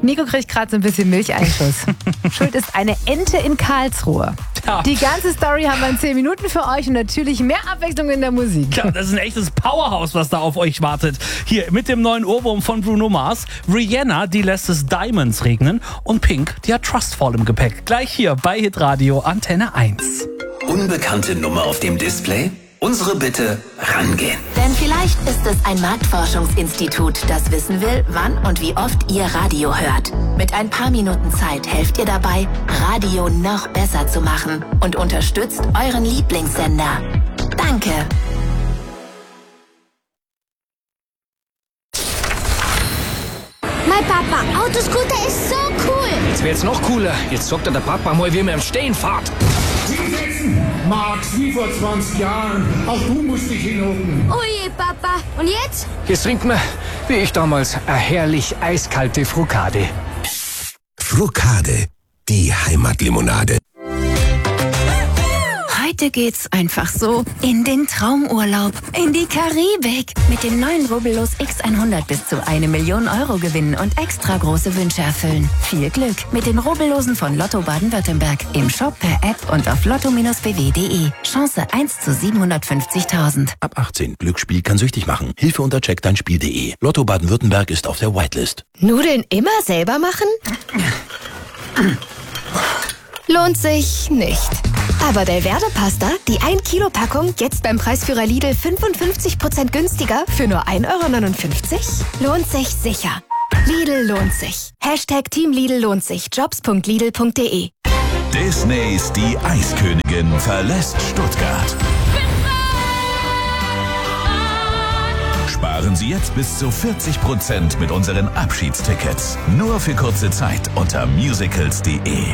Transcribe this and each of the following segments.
Nico kriegt gerade so ein bisschen Milcheinschuss. Schuld ist eine Ente in Karlsruhe. Ja. Die ganze Story haben wir in 10 Minuten für euch und natürlich mehr Abwechslung in der Musik. Ja, das ist ein echtes Powerhouse, was da auf euch wartet. Hier mit dem neuen Ohrwurm von Bruno Mars. Rihanna, die lässt es Diamonds regnen. Und Pink, die hat Trustfall im Gepäck. Gleich hier bei Hitradio Antenne 1. Unbekannte Nummer auf dem Display? Unsere Bitte, rangehen. Denn vielleicht ist es ein Marktforschungsinstitut, das wissen will, wann und wie oft ihr Radio hört. Mit ein paar Minuten Zeit helft ihr dabei, Radio noch besser zu machen und unterstützt euren Lieblingssender. Danke. Mein Papa, Autoscooter ist so cool. Jetzt wird's noch cooler. Jetzt sagt der Papa mal, wie man im Stehen fährt. Max, wie vor 20 Jahren. Auch du musst dich hinhocken. Oh je, Papa. Und jetzt? Jetzt trinkt man, wie ich damals, eine herrlich eiskalte Frukade. Frukade, die Heimatlimonade. Heute geht's einfach so in den Traumurlaub, in die Karibik. Mit dem neuen Rubbellos X100 bis zu 1 Million Euro gewinnen und extra große Wünsche erfüllen. Viel Glück mit den Rubbellosen von Lotto Baden-Württemberg. Im Shop, per App und auf lotto-bw.de. Chance 1 zu 750.000. Ab 18. Glücksspiel kann süchtig machen. Hilfe unter checkdeinspiel.de. Lotto Baden-Württemberg ist auf der Whitelist. Nudeln immer selber machen? Lohnt sich nicht. Aber Delverde Pasta, die 1 Kilo Packung, jetzt beim Preisführer Lidl 55% günstiger für nur 1,59 €? Lohnt sich sicher. Lidl lohnt sich. Hashtag Team Lidl lohnt sich. Jobs.lidl.de. Disneys Die Eiskönigin verlässt Stuttgart. Sparen Sie jetzt bis zu 40% mit unseren Abschiedstickets. Nur für kurze Zeit unter musicals.de.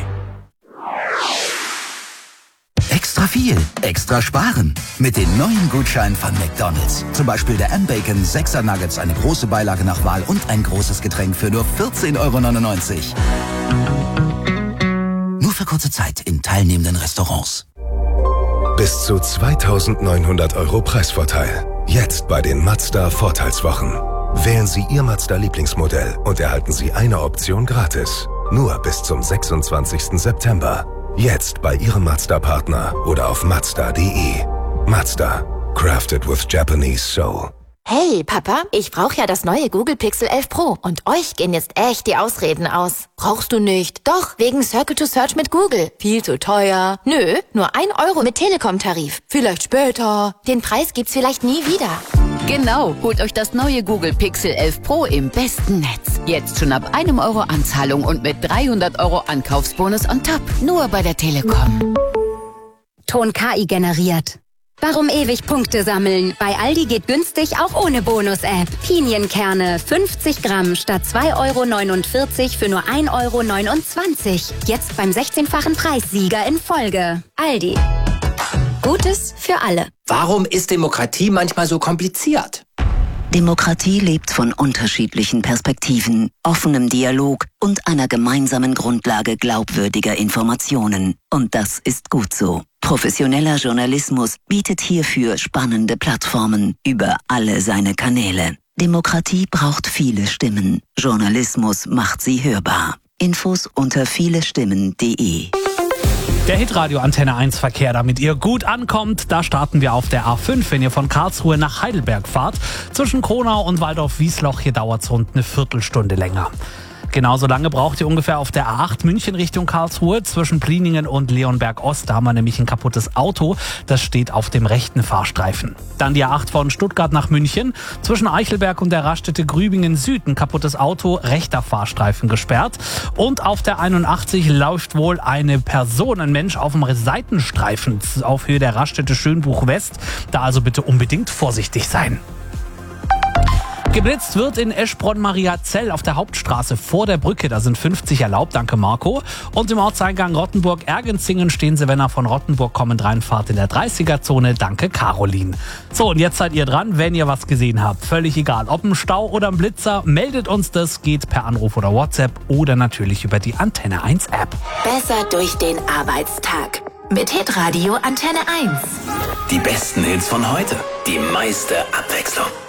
Extra viel, extra sparen. Mit den neuen Gutscheinen von McDonald's. Zum Beispiel der M-Bacon 6er Nuggets, eine große Beilage nach Wahl und ein großes Getränk für nur 14,99 €. Nur für kurze Zeit in teilnehmenden Restaurants. Bis zu 2.900 € Preisvorteil. Jetzt bei den Mazda Vorteilswochen. Wählen Sie Ihr Mazda-Lieblingsmodell und erhalten Sie eine Option gratis. Nur bis zum 26. September. Jetzt bei Ihrem Mazda-Partner oder auf Mazda.de. Mazda. Crafted with Japanese Soul. Hey, Papa, ich brauche ja das neue Google Pixel 11 Pro. Und euch gehen jetzt echt die Ausreden aus. Brauchst du nicht? Doch, wegen Circle to Search mit Google. Viel zu teuer. Nö, nur 1 € mit Telekom-Tarif. Vielleicht später. Den Preis gibt's vielleicht nie wieder. Genau, holt euch das neue Google Pixel 11 Pro im besten Netz. Jetzt schon ab 1 € Anzahlung und mit 300 € Ankaufsbonus on top. Nur bei der Telekom. Ton KI generiert. Warum ewig Punkte sammeln? Bei Aldi geht günstig auch ohne Bonus-App. Pinienkerne 50 Gramm statt 2,49 € für nur 1,29 €. Jetzt beim 16-fachen Preissieger in Folge. Aldi. Gutes für alle. Warum ist Demokratie manchmal so kompliziert? Demokratie lebt von unterschiedlichen Perspektiven, offenem Dialog und einer gemeinsamen Grundlage glaubwürdiger Informationen. Und das ist gut so. Professioneller Journalismus bietet hierfür spannende Plattformen über alle seine Kanäle. Demokratie braucht viele Stimmen. Journalismus macht sie hörbar. Infos unter vielestimmen.de. Der Hitradio Antenne 1 Verkehr, damit ihr gut ankommt, da starten wir auf der A5, wenn ihr von Karlsruhe nach Heidelberg fahrt. Zwischen Kronau und Waldorf-Wiesloch, hier dauert es rund eine Viertelstunde länger. Genauso lange braucht ihr ungefähr auf der A8 München Richtung Karlsruhe. Zwischen Pliningen und Leonberg Ost, da haben wir nämlich ein kaputtes Auto. Das steht auf dem rechten Fahrstreifen. Dann die A8 von Stuttgart nach München. Zwischen Eichelberg und der Raststätte Grübingen Süd ein kaputtes Auto, rechter Fahrstreifen gesperrt. Und auf der 81 läuft wohl ein Mensch auf dem Seitenstreifen auf Höhe der Raststätte Schönbuch West. Da also bitte unbedingt vorsichtig sein. Geblitzt wird in Eschbronn-Mariazell auf der Hauptstraße vor der Brücke. Da sind 50 erlaubt, danke Marco. Und im Ortseingang Rottenburg-Ergenzingen stehen sie, wenn ihr von Rottenburg kommend reinfahrt, in der 30er-Zone, danke Caroline. So, und jetzt seid ihr dran, wenn ihr was gesehen habt. Völlig egal, ob ein Stau oder ein Blitzer, meldet uns das, geht per Anruf oder WhatsApp oder natürlich über die Antenne 1 App. Besser durch den Arbeitstag. Mit Hitradio Antenne 1. Die besten Hits von heute. Die meiste Abwechslung.